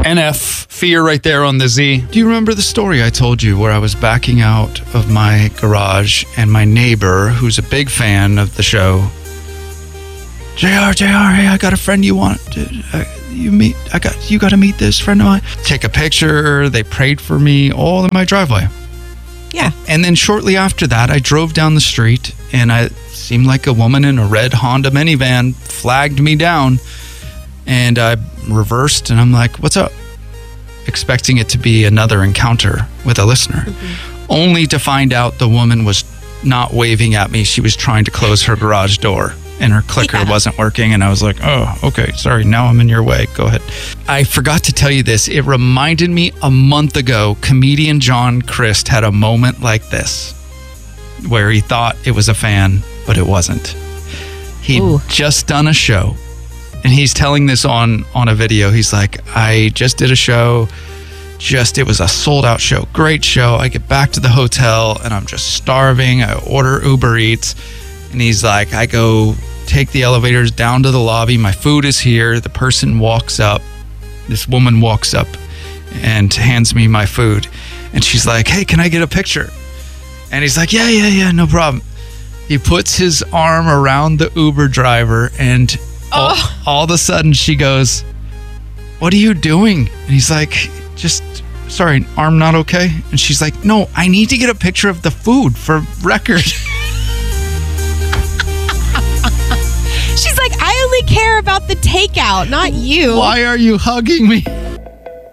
NF, fear right there on the Z. Do you remember the story I told you where I was backing out of my garage and my neighbor, who's a big fan of the show, JR, hey, I got a friend you want you got to meet this friend of mine. Take a picture. They prayed for me all in my driveway. Yeah. And then shortly after that, I drove down the street and it seemed like a woman in a red Honda minivan flagged me down, and I reversed and I'm like, what's up? Expecting it to be another encounter with a listener, only to find out the woman was not waving at me. She was trying to close her garage door and her clicker wasn't working. And I was like, oh, okay, sorry. Now I'm in your way. Go ahead. I forgot to tell you this. It reminded me a month ago, comedian John Crist had a moment like this where he thought it was a fan, but it wasn't. He'd just done a show and he's telling this on a video. He's like, I just did a show. It was a sold out show. Great show. I get back to the hotel and I'm just starving. I order Uber Eats. And he's like, I go take the elevators down to the lobby. My food is here. The person walks up. This woman walks up and hands me my food. And she's like, hey, can I get a picture? And he's like, yeah, no problem. He puts his arm around the Uber driver and all of a sudden she goes, what are you doing? And he's like, sorry, arm not okay? And she's like, no, I need to get a picture of the food for record. She's like, I only care about the takeout, not you. Why are you hugging me?